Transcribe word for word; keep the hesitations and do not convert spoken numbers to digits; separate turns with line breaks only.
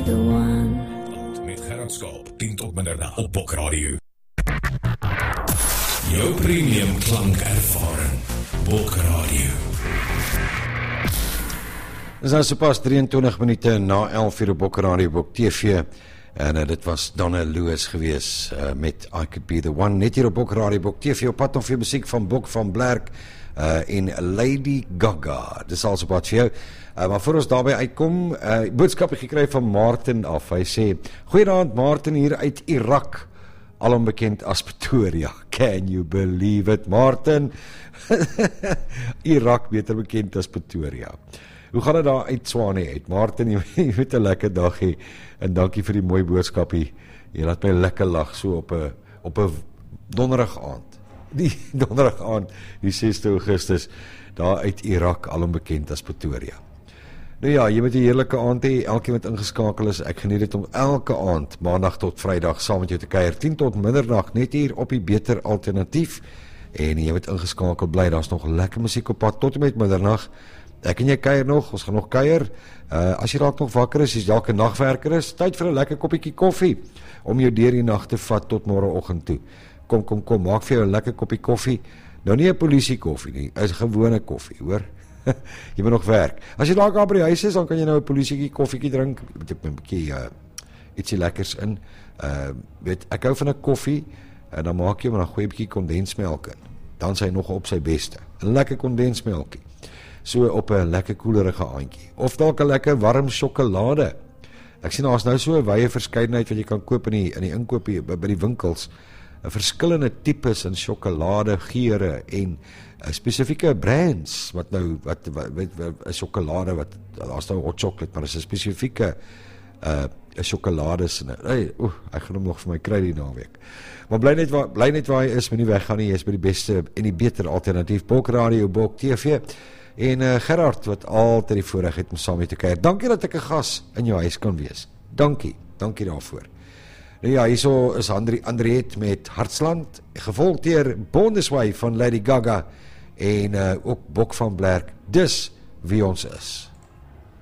the one.
Met Gerard Skaap, tien tot middernacht op Bok Radio. Jou premium klankervaring, Bok Radio.
Dit is nou so pas drieëntwintig minute na elf uur op Bok Radio, Bok T V. En uh, dit was Donna Lewis gewees uh, met I Could Be The One. Net hier op Bok Radio, Bok T V, op pad nog vir muziek van Bok van Blerk uh, en Lady Gaga. Dit is also wat vir jou. Uh, maar voor ons daarby uitkom, uh, boodskap ek gekry van Martin af. Hy sê, goeiedag Martin hier uit Irak, alom bekend as Pretoria. Can you believe it, Martin? Irak beter bekend as Pretoria. Hoe gaan het daar uit Swane uit? Martin, jy, jy moet 'n lekker dag hê, en dankie vir die mooi boodskap hier. Jy laat my lekker lag so op 'n op 'n donderdag aand. Die donderdag aand, die sesde Augustus, daar uit Irak, alom bekend as Pretoria. Nou ja, jy moet 'n heerlike aand hê, elkeen wat ingeskakel is, ek geniet dit om elke aand, maandag tot vrydag, saam met jou te kuier, tien tot middernacht, net hier op die Beter Alternatief, en jy moet ingeskakel bly, daar is nog lekker musiek op pad, tot en met middernacht. Ek en jy kuier nog, ons gaan nog kuier, uh, as jy raak nog wakker is, as jy dalk 'n nagwerker is, tyd vir 'n lekker koppie koffie, om jou deur die nag te vat tot môreoggend toe. Kom, kom, kom, maak vir jou 'n lekker koppie koffie, nou nie 'n polisie koffie nie, is gewone koffie, hoor. Jy moet nog werk. As jy dalk daar by die huis is, dan kan jy nou 'n polisie koffiekie drink, met 'n bietjie uh, ietsie lekkers in. Uh, weet, ek hou van 'n koffie, en dan maak jy maar 'n goeie bietjie kondensmelk in. Dan sy nog op sy beste. 'n Lekker kondensmelkie. So op 'n lekker koelerige aandjie. Of dalk 'n lekker warm sjokolade. Ek sien daar's nou so 'n wye verskeidenheid wat jy kan koop in die in die inkoopie by, by die winkels. 'n Verskillende tipes in sjokolade geure en uh, spesifieke brands wat nou wat wat 'n sjokolade wat daar's nou hot chocolate, maar is 'n spesifieke uh 'n sjokolades en hey, oeh, ek gaan hom nog vir my kry die naweek. Maar bly net waar bly net waar hy is, moenie weggaan nie, jy is by die beste en die beter alternatief, Bok Radio, Bok T V. En uh, Gerard, wat altyd die voorreg het om saam mee te kuier. Dankie dat ek 'n gas in jou huis kan wees. Dankie, dankie daarvoor. Nou ja, hierso is Andri, Andriet met Hartsland, gevolg deur Bondesway van Lady Gaga, en uh, ook Bok van Blerk, dis wie ons is.